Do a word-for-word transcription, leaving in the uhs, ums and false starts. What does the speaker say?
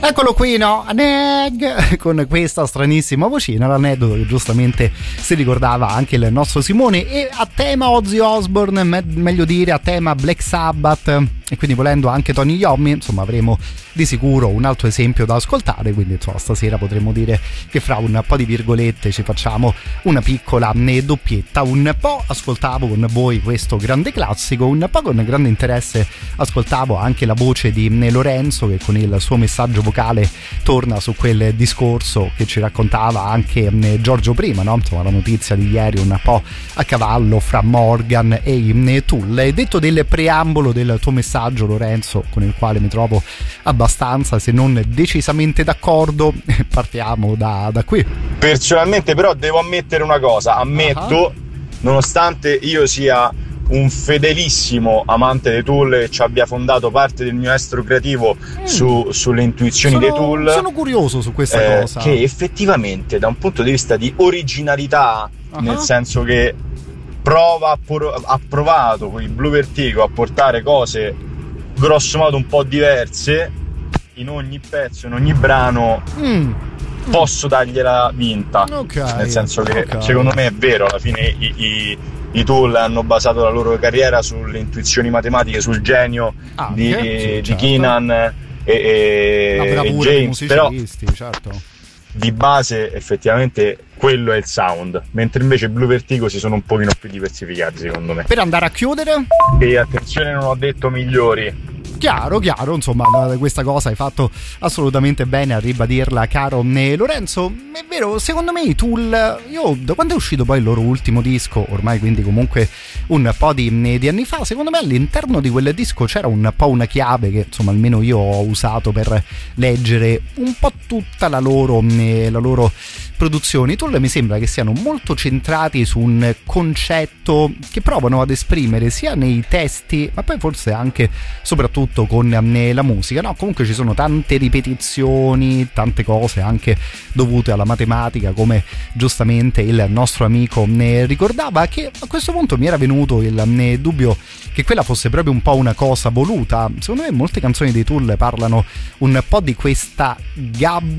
Eccolo qui, no? Neg, con questa stranissima vocina, l'aneddoto che giustamente si ricordava anche il nostro Simone. E a tema Ozzy Osbourne, me- meglio dire a tema Black Sabbath, e quindi volendo anche Tony Iommi, insomma avremo di sicuro un altro esempio da ascoltare, quindi insomma stasera potremo dire che fra un po' di virgolette ci facciamo una piccola doppietta. Un po' ascoltavo con voi questo grande classico, un po' con grande interesse ascoltavo anche la voce di Lorenzo, che con il suo messaggio vocale torna su quel discorso che ci raccontava anche Giorgio prima, no? Insomma la notizia di ieri un po' a cavallo fra Morgan e i Tool. E detto del preambolo del tuo messaggio, Lorenzo, con il quale mi trovo abbastanza se non decisamente d'accordo, partiamo da, da qui. Personalmente però devo ammettere una cosa, ammetto, uh-huh. nonostante io sia un fedelissimo amante dei Tool e ci abbia fondato parte del mio estro creativo mm. su, sulle intuizioni sono, dei Tool, sono curioso su questa eh, cosa, che effettivamente da un punto di vista di originalità, uh-huh. nel senso che prova ha provato con i Blue Vertigo a portare cose grosso modo un po' diverse in ogni pezzo, in ogni brano, mm. posso dargliela vinta, okay, nel senso che okay. secondo me è vero, alla fine i, i, i Tool hanno basato la loro carriera sulle intuizioni matematiche, sul genio ah, di, okay, sì, di certo. Keenan e, e, e James, però certo. di base effettivamente quello è il sound, mentre invece Blue Vertigo si sono un pochino più diversificati secondo me. Per andare a chiudere, e attenzione, non ho detto migliori. Chiaro, chiaro, insomma, questa cosa hai fatto assolutamente bene a ribadirla, caro Lorenzo. È vero, secondo me i Tool, io da quando è uscito poi il loro ultimo disco, ormai quindi comunque un po' di, di anni fa, secondo me all'interno di quel disco c'era un po' una chiave che insomma almeno io ho usato per leggere un po' tutta la loro, la loro produzione. I Tool mi sembra che siano molto centrati su un concetto che provano ad esprimere sia nei testi, ma poi forse anche soprattutto con la musica, no? Comunque ci sono tante ripetizioni, tante cose anche dovute alla matematica, come giustamente il nostro amico ne ricordava, che a questo punto mi era venuto il dubbio che quella fosse proprio un po' una cosa voluta. Secondo me molte canzoni dei Tool parlano un po' di questa gabbia